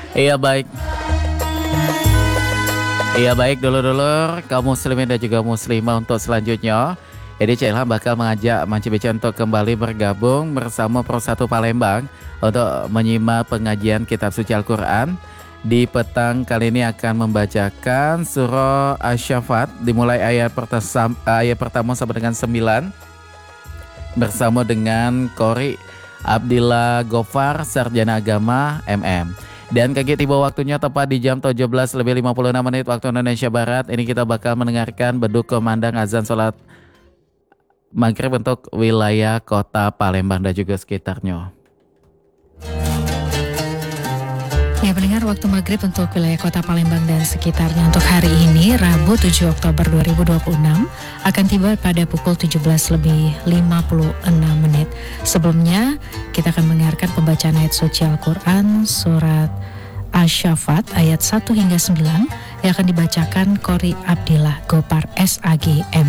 Iya baik. Iya baik dulur-dulur kaum muslimin dan juga muslimah untuk selanjutnya. Jadi Cik Ilham bakal mengajak Manci Beca untuk kembali bergabung bersama Pro1 Palembang untuk menyimak pengajian Kitab Suci Al-Quran. Di petang kali ini akan membacakan surah Asy-Syaffat dimulai ayat pertama sampai dengan 9 bersama dengan Qori Abdillah Gofar, Sarjana Agama MM. Dan kaki tiba waktunya tepat di jam 17:56 waktu Indonesia Barat. Ini kita bakal mendengarkan beduk kumandang azan sholat maghrib untuk wilayah kota Palembang dan juga sekitarnya. Ya pendengar, waktu maghrib untuk wilayah kota Palembang dan sekitarnya untuk hari ini Rabu 7 Oktober 2026 akan tiba pada pukul 17:56. Sebelumnya kita akan mendengarkan pembacaan ayat suci Al-Quran surat Asy-Syaffat ayat 1 hingga 9 yang akan dibacakan Qori Abdillah Gopar SAG